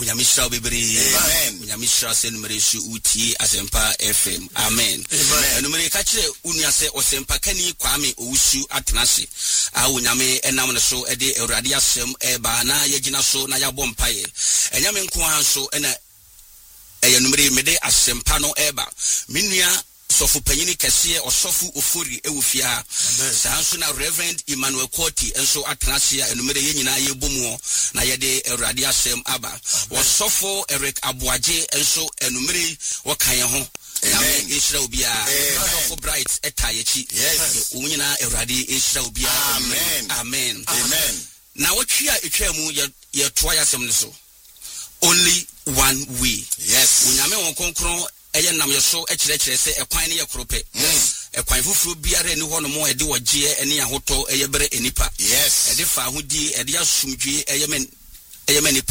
Unyamisha bibiri. Amen. Unyamisha se numereshi uti asempa FM. Amen. Numere kachire unyase osempa kani kwame owusu atenase. Unyame enam so ede Awurade asem eba na yegina so na yabɔ mpaye. Enyame nko anso ena numere mede asempa no eba. Minua Sofu Penyini Kesiye or Sofu Ofuri Ewufia. Sansuna Reverend Emmanuel Koti and so Atrasia and Numere Yenina Yebumo na yede Radia Sem Aba. Was Sofo Eric Abuaje and so Numere Wakayaho. Amen. Israel Bia. For bright etayechi. Yes. Unina Eradi Israel Bia. Amen. Amen. Amen. Now what you are twice so. Only one way. Yes. Unyame wonkonkron eye nam yeso ekirekire se ekwan ne yakrope ekwan fufuru biare ni hono mo ede wogye ene ahoto eye bere enipa yes ede fa hodi ede asumdwe eye men